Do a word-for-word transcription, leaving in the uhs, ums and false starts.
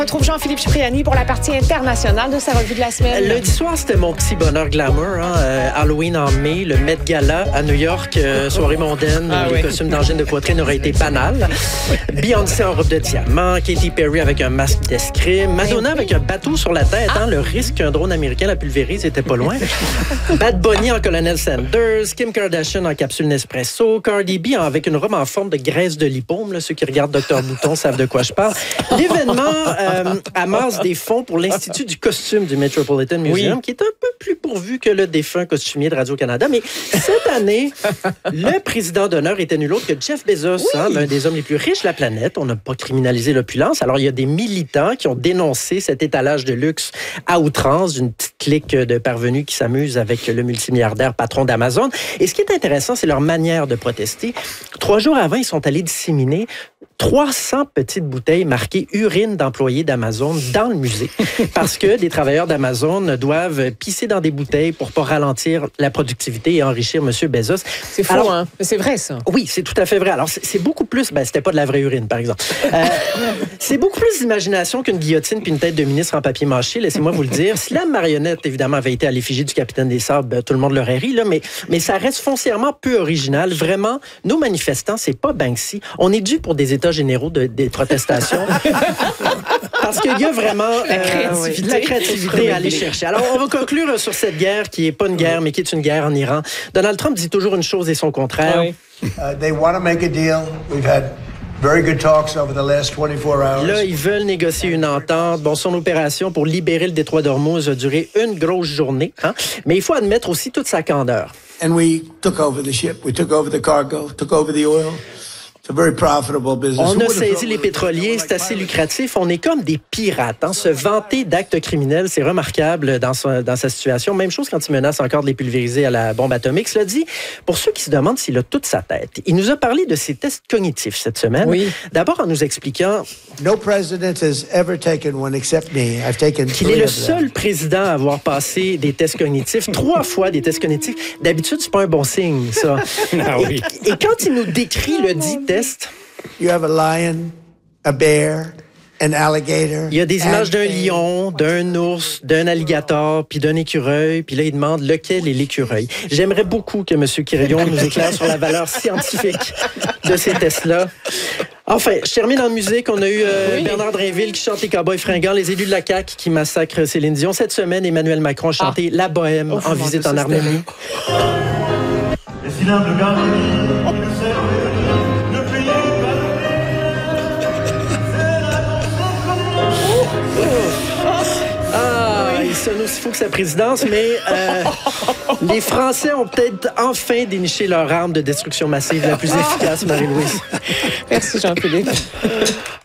On retrouve Jean-Philippe Cipriani pour la partie internationale de sa revue de la semaine. Lundi soir, c'était mon petit bonheur glamour. Hein? Euh, Halloween en mai, le Met Gala à New York, euh, soirée mondaine, ah, où oui. les costumes d'angine de poitrine auraient été banals. Beyoncé en robe de diamant, Katy Perry avec un masque d'escrime, Madonna avec un bateau sur la tête. Hein? Le risque qu'un drone américain la pulvérise était pas loin. Bad Bunny en Colonel Sanders, Kim Kardashian en capsule Nespresso, Cardi B avec une robe en forme de graisse de lipome. Là, ceux qui regardent Docteur Bouton savent de quoi je parle. L'événement euh, amasse des fonds pour l'Institut du costume du Metropolitan Museum, oui. qui est un peu plus pourvu que le défunt costumier de Radio-Canada. Mais cette année, le président d'honneur était nul autre que Jeff Bezos, oui. hein, l'un des hommes les plus riches de la planète. On n'a pas criminalisé l'opulence. Alors, il y a des militants qui ont dénoncé cet étalage de luxe à outrance d'une petite clique de parvenus qui s'amusent avec le multimilliardaire patron d'Amazon. Et ce qui est intéressant, c'est leur manière de protester. Trois jours avant, ils sont allés disséminer trois cents petites bouteilles marquées urine d'employés d'Amazon dans le musée. Parce que des travailleurs d'Amazon doivent pisser dans des bouteilles pour pas ralentir la productivité et enrichir M. Bezos. C'est faux, Alors, hein? C'est vrai, ça. Oui, c'est tout à fait vrai. Alors, c'est, c'est beaucoup plus... Ben, c'était pas de la vraie urine, par exemple. Euh, c'est beaucoup plus d'imagination qu'une guillotine puis une tête de ministre en papier mâché, laissez-moi vous le dire. Si la marionnette, évidemment, avait été à l'effigie du capitaine des Sables, ben, tout le monde l'aurait ri, là, mais, mais ça reste foncièrement peu original. Vraiment, nos manifestants, c'est pas Banksy. On est dû pour des états généraux de, des protestations. Parce qu'il y a vraiment la créativité, euh, la créativité à aller chercher. Alors, on va conclure sur cette guerre qui n'est pas une guerre, mais qui est une guerre en Iran. Donald Trump dit toujours une chose et son contraire. Oui. Uh, they want to make a deal. We've had very good talks over the last twenty-four hours. Là, ils veulent négocier une entente. Bon, son opération pour libérer le détroit d'Ormuz a duré une grosse journée. Hein? Mais il faut admettre aussi toute sa candeur. And we took over the ship. We took over the cargo. Took over the oil. Very profitable business. On a saisi les pétroliers, c'est assez lucratif. On est comme des pirates. Hein? Se vanter d'actes criminels, c'est remarquable dans sa, dans sa situation. Même chose quand il menace encore de les pulvériser à la bombe atomique. Cela dit, pour ceux qui se demandent s'il a toute sa tête, il nous a parlé de ses tests cognitifs cette semaine. Oui. D'abord en nous expliquant no president has ever taken one except me. I've taken qu'il est le seul président à avoir passé des tests cognitifs, trois fois des tests cognitifs. D'habitude, c'est pas un bon signe, ça. Ah oui. Et, et quand il nous décrit le dit test, you have a lion, a bear, an alligator. Il y a des images d'un lion, d'un ours, d'un alligator, puis d'un écureuil. Puis là, il demande lequel est l'écureuil. J'aimerais beaucoup que M. Quirillon nous éclaire sur la valeur scientifique de ces tests-là. Enfin, je termine en musique. On a eu euh, oui. Bernard Drinville qui chante les Cowboys fringants, les élus de la C A Q qui massacrent Céline Dion. Cette semaine, Emmanuel Macron a chanté ah. La Bohème oh, en visite en Arménie. Les cylindres de Garderie, le sel, le pays. Ah, il sonne aussi fou que sa présidence, mais euh, les Français ont peut-être enfin déniché leur arme de destruction massive la plus efficace, Marie-Louise. Merci, Jean-Philippe.